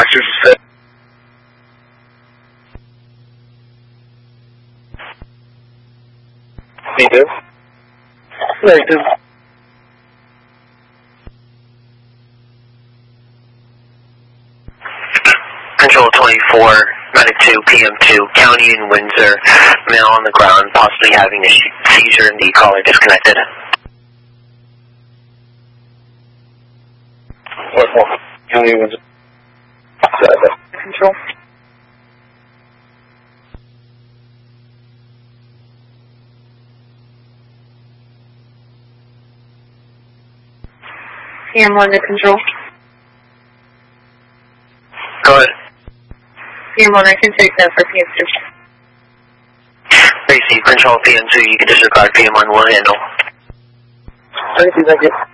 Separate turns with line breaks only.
officers said. You do? Yeah, you do.
Control 24, Medic 2, PM2, County in Windsor, male on the ground, possibly having a seizure and the caller disconnected.
County in Windsor.
Control. PM1 to control.
Go ahead.
PM1, I can take that for PM2.
Receive control PM2, you can disregard PM1 will handle.
Thank you.